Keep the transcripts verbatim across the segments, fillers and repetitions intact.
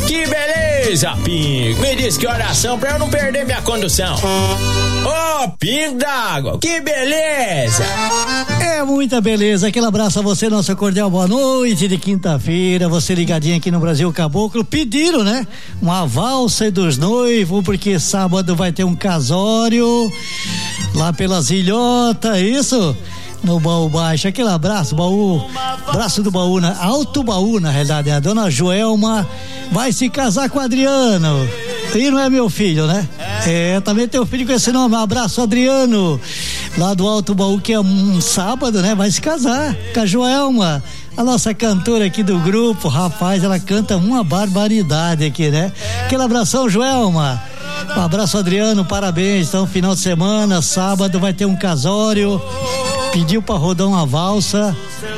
Que beleza, Pingo. Me diz que oração pra eu não perder minha condução. Ô, oh, Pingo d'água, que beleza. É muita beleza. Aquele abraço a você, nossa cordial boa noite de quinta-feira. Você ligadinho aqui no Brasil Caboclo. Pediram, né? Uma valsa dos noivos, porque sábado vai ter um casório lá pelas ilhotas, isso? No baú baixo, aquele abraço, baú, braço do baú, na, alto baú na realidade, a dona Joelma vai se casar com o Adriano, e não é meu filho, né? É, também tem um filho com esse nome, um abraço Adriano, lá do alto baú, que é um sábado, né? Vai se casar com a Joelma, a nossa cantora aqui do grupo, rapaz, ela canta uma barbaridade aqui, né? Aquele abração, Joelma. Um abraço, Adriano, parabéns. Então, final de semana, sábado, vai ter um casório. Pediu pra rodar uma valsa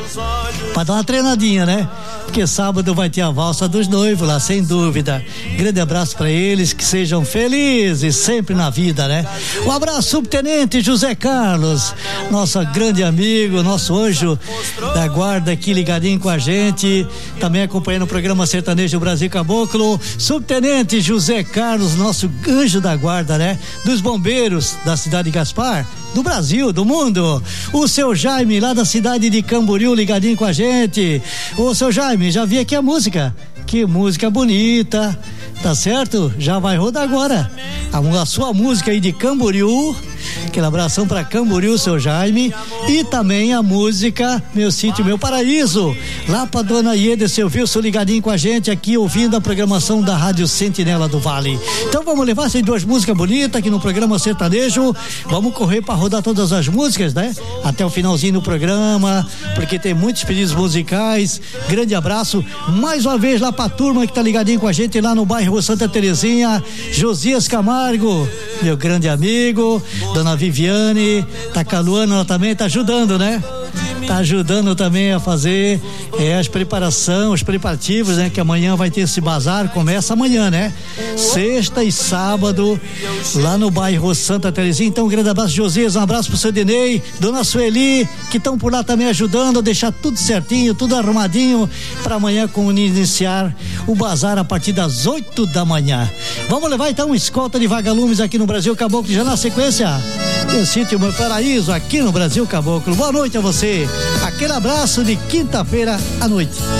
pra dar uma treinadinha, né? Porque sábado vai ter a valsa dos noivos lá, sem dúvida. Grande abraço pra eles, que sejam felizes sempre na vida, né? Um abraço, subtenente José Carlos, nosso grande amigo, nosso anjo da guarda aqui ligadinho com a gente, também acompanhando o programa Sertanejo Brasil Caboclo. Subtenente José Carlos, nosso anjo da guarda, né? Dos bombeiros da cidade de Gaspar, do Brasil, do mundo. O seu Jaime, lá da cidade de Camboriú, ligadinho com a gente. Ô, seu Jaime, já vi aqui a música. Que música bonita, tá certo? Já vai rodar agora a, a sua música aí de Camboriú. Aquele abração pra Camboriú, seu Jaime. E também a música Meu Sítio, Meu Paraíso, lá pra dona Ieda, seu Wilson ligadinho com a gente aqui, ouvindo a programação da Rádio Sentinela do Vale. Então vamos levar essas duas músicas bonitas aqui no programa Sertanejo. Vamos correr pra rodar todas as músicas, né? Até o finalzinho do programa, porque tem muitos pedidos musicais. Grande abraço mais uma vez lá pra turma que tá ligadinho com a gente lá no bairro Santa Terezinha. Josias Camargo, meu grande amigo. Dona Viviane, tá com a Luana, ela também tá ajudando, né? Tá ajudando também a fazer é, as preparações, os preparativos, né? Que amanhã vai ter esse bazar, começa amanhã, né? Sexta e sábado, lá no bairro Santa Terezinha. Então, um grande abraço, Josias, um abraço pro seu Dinei, dona Sueli, que estão por lá também ajudando a deixar tudo certinho, tudo arrumadinho, para amanhã com, iniciar o bazar a partir das oito da manhã. Vamos levar então uma escolta de vagalumes aqui no Brasil Caboclo, já na sequência. Meu Sítio, Meu Paraíso, aqui no Brasil Caboclo. Boa noite a você. Aquele abraço de quinta-feira à noite.